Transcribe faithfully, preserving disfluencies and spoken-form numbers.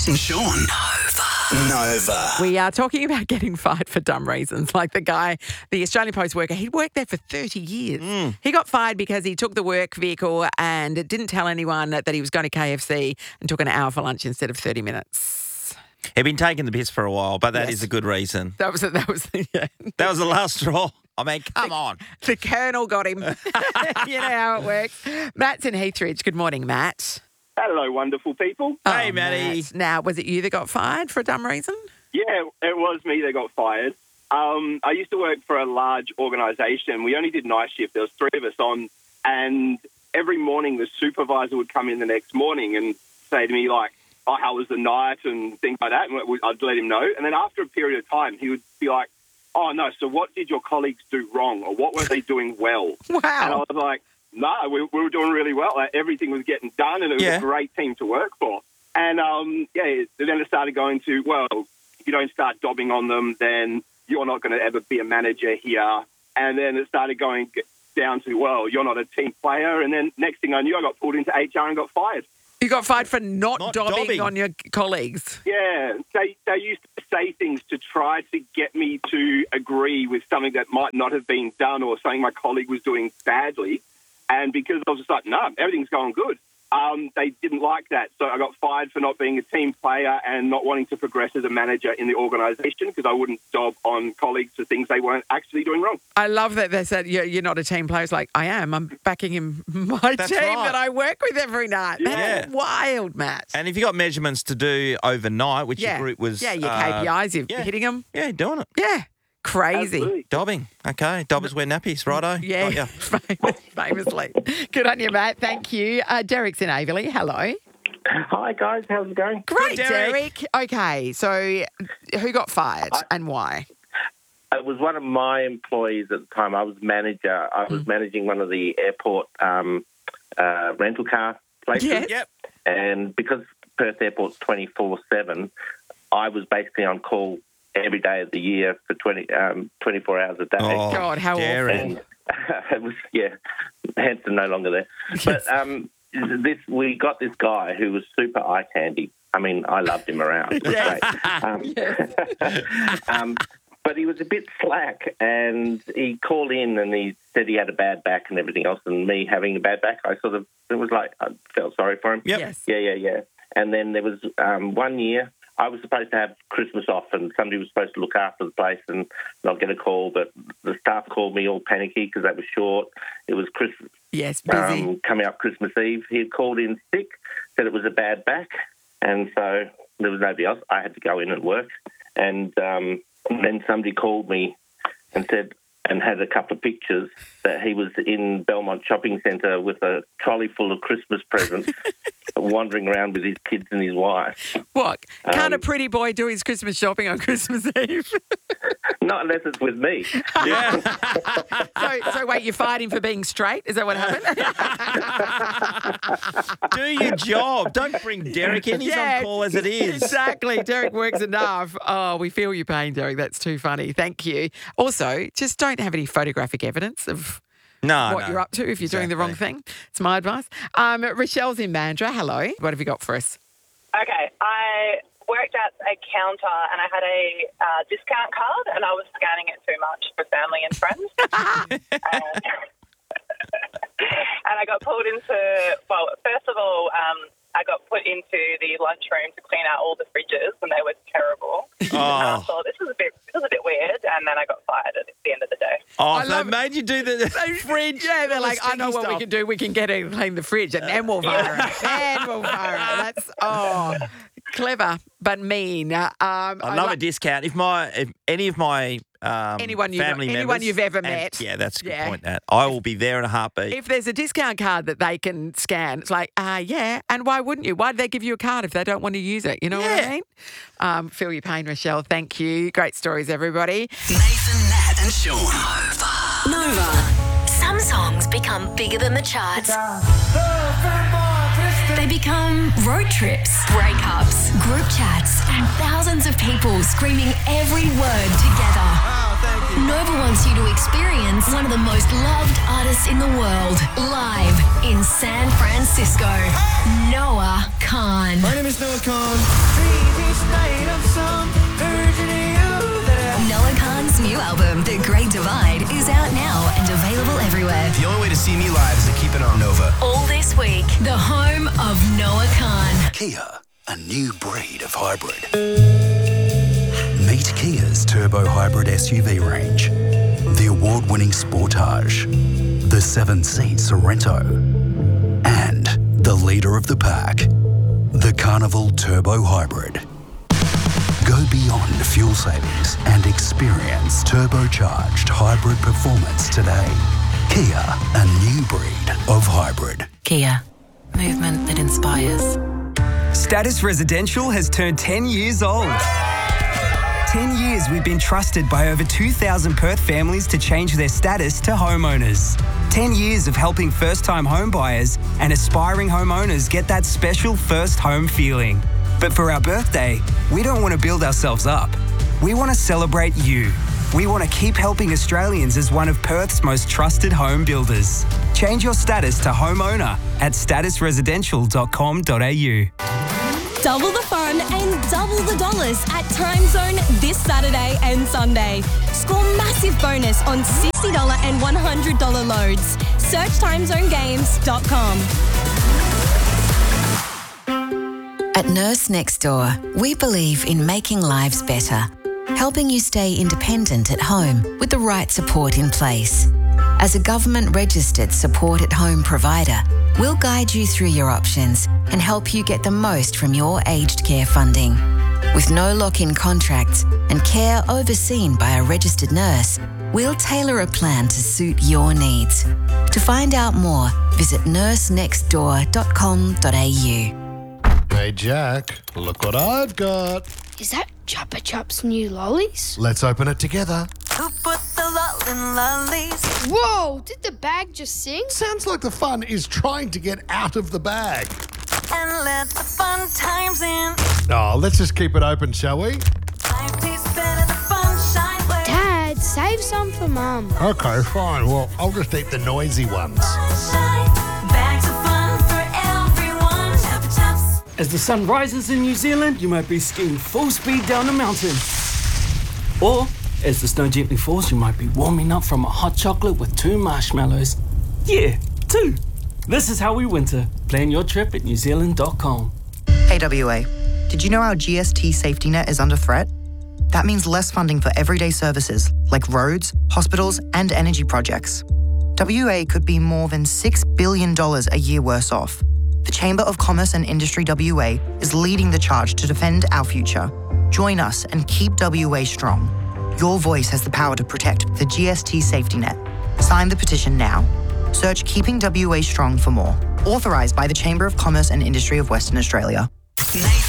Nat and Sean. Nova. Nova. We are talking about getting fired for dumb reasons. Like the guy, the Australian Post worker, he'd worked there for thirty years. Mm. He got fired because he took the work vehicle and didn't tell anyone that he was going to K F C and took an hour for lunch instead of thirty minutes. He'd been taking the piss for a while, but that Yes. is a good reason. That was that was yeah. That was the last straw. I mean, come on. The Colonel got him. You know how it works. Matt's in Heathridge. Good morning, Matt. Hello, wonderful people. Hey, Oh, Matty. Matt. Now, was it you that got fired for a dumb reason? Yeah, it was me that got fired. Um, I used to work for a large organisation. We only did night shift. There was three of us on, and every morning the supervisor would come in the next morning and say to me, like, oh, how was the night and things like that, and I'd let him know. And then after a period of time, he would be like, oh, no, so what did your colleagues do wrong, or what were they doing well? Wow. And I was like, no, we, we were doing really well. Like, everything was getting done, and it was Yeah. a great team to work for. And, um, yeah, then it started going to, well, if you don't start dobbing on them, then you're not going to ever be a manager here. And then it started going down to, well, you're not a team player. And then next thing I knew, I got pulled into H R and got fired. You got fired for not, Not dobbing, dobbing. on your colleagues. Yeah, they, they used to say things to try to get me to agree with something that might not have been done or something my colleague was doing badly. And because I was just like, no, everything's going good, um, they didn't like that. So I got fired for not being a team player and not wanting to progress as a manager in the organisation because I wouldn't dob on colleagues for things they weren't actually doing wrong. I love that they said, you're, you're not a team player. It's like, I am. I'm backing in my That's team right. that I work with every night. That's Yeah. wild, Matt. And if you got measurements to do overnight, which yeah. your group was... Yeah, your uh, K P Is, you're yeah. hitting them. Yeah, doing it. Yeah. Crazy. Absolutely. Dobbing. Okay, dobbers wear nappies, righto. Yeah, Got ya. famous, famously. Good on you, Matt. Thank you. Uh, Derek's in Averley. Hello. Hi, guys. How's it going? Great, Good, Derek. Derek. Okay, so who got fired and why? It was one of my employees at the time. I was manager. I was managing one of the airport um, uh, rental car places. Yes. Yep. And because Perth Airport's twenty-four seven, I was basically on call every day of the year for twenty, um, twenty-four hours a day. Oh, God, how Derek. And it was, yeah, hence the no longer there. But um, this, we got this guy who was super eye candy. I mean, I loved him around. It was great. Um, um, but he was a bit slack, and he called in and he said he had a bad back and everything else, and me having a bad back, I sort of, it was like, I felt sorry for him. Yep. Yes. Yeah, yeah, yeah. And then there was um, one year I was supposed to have Christmas off and somebody was supposed to look after the place and not get a call, but the staff called me all panicky because they were short. It was Christmas, Yes, busy. um, coming up Christmas Eve. He had called in sick, said it was a bad back, and so there was nobody else. I had to go in and work. And um, then somebody called me and said, and had a couple of pictures that he was in Belmont Shopping Centre with a trolley full of Christmas presents, wandering around with his kids and his wife. What? Can't a Um, pretty boy do his Christmas shopping on Christmas Eve? Not unless it's with me. Yeah. so, so wait, you fired him for being straight? Is that what happened? Do your job. Don't bring Derek in. He's on call as it is. Exactly. Derek works enough. Oh, we feel your pain, Derek. That's too funny. Thank you. Also, just don't have any photographic evidence of No, what no. you're up to if you're doing the wrong Exactly. thing. It's my advice. Um, Rochelle's in Mandurah. Hello. What have you got for us? Okay, I worked at a counter and I had a uh, discount card and I was scanning it too much for family and friends. and, and I got pulled into, well, first of all, um, I got put into the lunchroom to clean out all the fridges and they were terrible. And I Oh, thought, this is a bit, this is a bit weird, and then I got fired at the end of the day. oh I so love they made you do the fridge. Yeah, they're all the like, I know sticky what we stuff. can do. We can get it and clean the fridge, and then we'll fire it. Then we'll fire it. That's, oh, clever, but mean. Um, I love a discount. If my, if any of my um, Anyone you know- family anyone members, you've ever and- met. yeah, that's a good Yeah. point. That I will be there in a heartbeat. If there's a discount card that they can scan, it's like, uh, yeah, and why wouldn't you? Why'd they give you a card if they don't want to use it? You know what I Yeah. mean? Um, feel your pain, Rochelle. Thank you. Great stories, everybody. Nathan, Nat and Sean. Nova. Nova. Some songs become bigger than the charts. They become road trips, breakups, group chats, and thousands of people screaming every word together. Nova wants you to experience one of the most loved artists in the world live in San Francisco. Noah Khan. My name is Noah Khan. Noah Khan's new album, The Great Divide, is out now and available everywhere. The only way to see me live is to keep it on Nova. All this week, the home of Noah Khan. Kia, a new breed of hybrid. Meet Kia's turbo hybrid S U V range. The award-winning Sportage, the seven-seat Sorento, and the leader of the pack, the Carnival Turbo Hybrid. Go beyond fuel savings and experience turbocharged hybrid performance today. Kia, a new breed of hybrid. Kia, movement that inspires. Status Residential has turned ten years old. ten years we've been trusted by over two thousand Perth families to change their status to homeowners. ten years of helping first-time home buyers and aspiring homeowners get that special first home feeling. But for our birthday, we don't want to build ourselves up. We want to celebrate you. We want to keep helping Australians as one of Perth's most trusted home builders. Change your status to homeowner at status residential dot com dot a u. Double the fun and double the dollars at Timezone this Saturday and Sunday. Score massive bonus on sixty dollars and one hundred dollars loads. Search timezone games dot com. At Nurse Next Door, we believe in making lives better, helping you stay independent at home with the right support in place. As a government-registered support-at-home provider, we'll guide you through your options and help you get the most from your aged care funding. With no lock-in contracts and care overseen by a registered nurse, we'll tailor a plan to suit your needs. To find out more, visit nurse next door dot com dot a u. Hey Jack, look what I've got. Is that Chupa Chups new lollies? Let's open it together. Who put the lull in lollies? Whoa, did the bag just sing? Sounds like the fun is trying to get out of the bag. And let the fun times in. Oh, let's just keep it open, shall we? Life tastes better the fun shine way. Dad, save some for Mum. Okay, fine. Well, I'll just eat the noisy ones. Bags of fun for everyone. Chupa Chups. As the sun rises in New Zealand, you might be skiing full speed down a mountain. Or, as the snow gently falls, you might be warming up from a hot chocolate with two marshmallows. Yeah, two. This is how we winter. Plan your trip at new zealand dot com. Hey W A, did you know our G S T safety net is under threat? That means less funding for everyday services like roads, hospitals, and energy projects. W A could be more than six billion dollars a year worse off. The Chamber of Commerce and Industry W A is leading the charge to defend our future. Join us and keep W A strong. Your voice has the power to protect the G S T safety net. Sign the petition now. Search Keeping W A Strong for more. Authorised by the Chamber of Commerce and Industry of Western Australia.